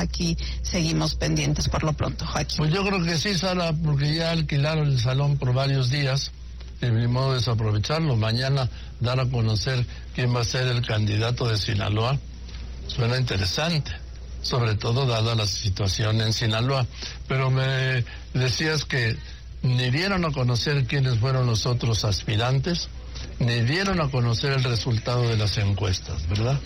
aquí seguimos pendientes por lo pronto, Joaquín. Pues yo creo que sí, Sara, porque ya alquilaron el salón por varios días. Y mi modo es aprovecharlo. Mañana dar a conocer quién va a ser el candidato de Sinaloa. Suena interesante, sobre todo dada la situación en Sinaloa. Pero me decías que ni dieron a conocer quiénes fueron los otros aspirantes, ni dieron a conocer el resultado de las encuestas, ¿verdad?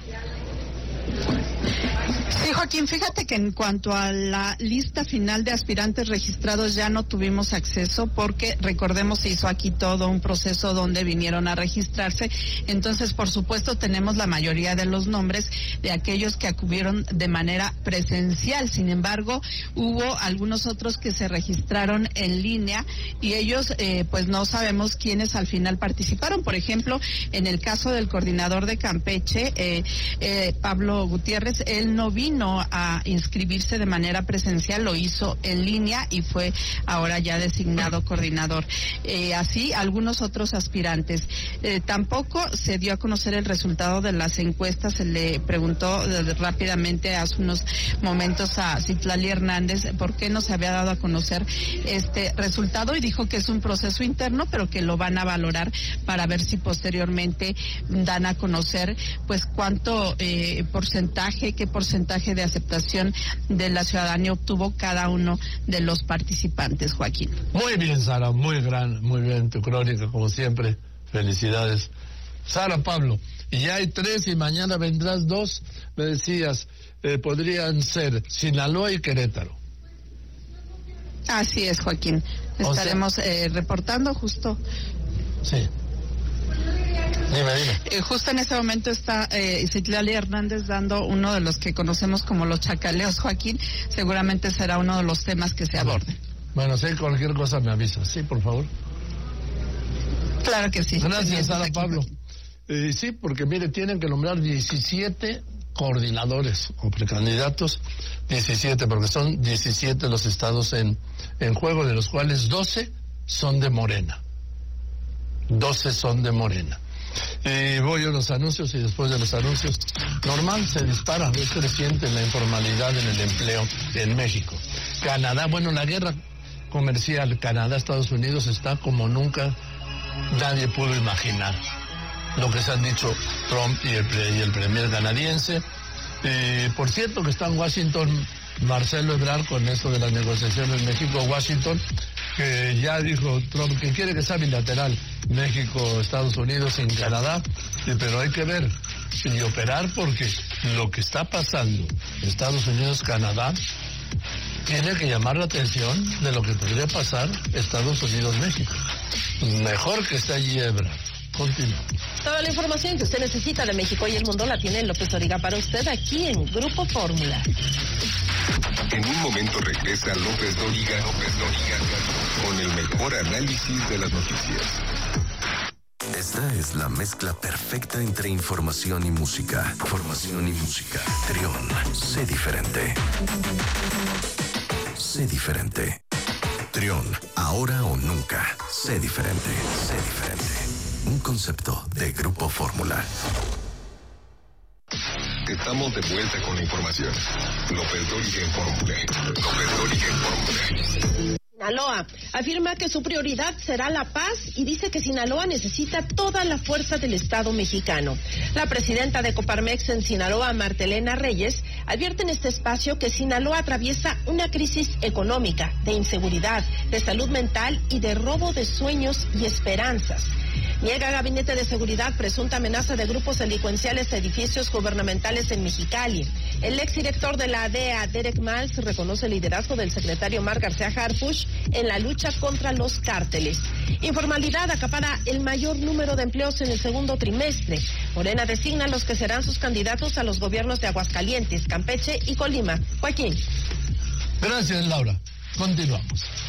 Sí, Joaquín, fíjate que en cuanto a la lista final de aspirantes registrados ya no tuvimos acceso porque, recordemos, se hizo aquí todo un proceso donde vinieron a registrarse. Entonces, por supuesto, tenemos la mayoría de los nombres de aquellos que acudieron de manera presencial. Sin embargo, hubo algunos otros que se registraron en línea y ellos, pues no sabemos quiénes al final participaron. Por ejemplo, en el caso del coordinador de Campeche, Pablo Gutiérrez, él no vino a inscribirse de manera presencial, lo hizo en línea y fue ahora ya designado coordinador. Así, algunos otros aspirantes. Tampoco se dio a conocer el resultado de las encuestas. Se le preguntó rápidamente hace unos momentos a Citlali Hernández por qué no se había dado a conocer este resultado y dijo que es un proceso interno, pero que lo van a valorar para ver si posteriormente dan a conocer pues cuánto qué porcentaje de aceptación de la ciudadanía obtuvo cada uno de los participantes, Joaquín. Muy bien, Sara, muy bien tu crónica, como siempre. Felicidades. Sara, Pablo, y ya hay 3 y mañana vendrás 2, me decías, podrían ser Sinaloa y Querétaro. Así es, Joaquín. Estaremos reportando justo. Sí. Dime. Justo en ese momento está Citlali Hernández dando uno de los que conocemos como los chacaleos, Joaquín. Seguramente será uno de los temas que se aborden. Bueno, si hay cualquier cosa me avisas, sí, por favor. Claro que sí. Gracias, Sara, Pablo. Sí, porque mire, tienen que nombrar 17 coordinadores o precandidatos, 17, porque son 17 los estados en juego, de los cuales 12 son de Morena. 12 son de Morena. Voy a los anuncios y después de los anuncios, normal, se dispara, es creciente la informalidad en el empleo en México. Canadá, bueno, la guerra comercial Canadá-Estados Unidos está como nunca nadie pudo imaginar. Lo que se han dicho Trump y el premier canadiense. Por cierto que está en Washington Marcelo Ebrard con esto de las negociaciones México-Washington, que ya dijo Trump que quiere que sea bilateral México-Estados Unidos en Canadá, pero hay que ver y operar porque lo que está pasando Estados Unidos-Canadá tiene que llamar la atención de lo que podría pasar Estados Unidos-México. Mejor que esté allí Ebrard. Continúa. Toda la información que usted necesita de México y el mundo la tiene López Dóriga para usted aquí en Grupo Fórmula. En un momento regresa López Dóriga con el mejor análisis de las noticias. Esta es la mezcla perfecta entre información y música. Trión, sé diferente. Sé diferente. Trión, ahora o nunca. Sé diferente. Un concepto de Grupo Fórmula. Estamos de vuelta con la información. López Dóriga en Fórmula. Sinaloa afirma que su prioridad será la paz y dice que Sinaloa necesita toda la fuerza del Estado mexicano. La presidenta de Coparmex en Sinaloa, Marta Elena Reyes, advierte en este espacio que Sinaloa atraviesa una crisis económica, de inseguridad, de salud mental y de robo de sueños y esperanzas. Niega Gabinete de Seguridad presunta amenaza de grupos delincuenciales a edificios gubernamentales en Mexicali. El exdirector de la DEA, Derek Miles, reconoce el liderazgo del secretario Omar García Harfuch en la lucha contra los cárteles. Informalidad acapara el mayor número de empleos en el segundo trimestre. Morena designa a los que serán sus candidatos a los gobiernos de Aguascalientes, Campeche y Colima. Joaquín. Gracias, Laura. Continuamos.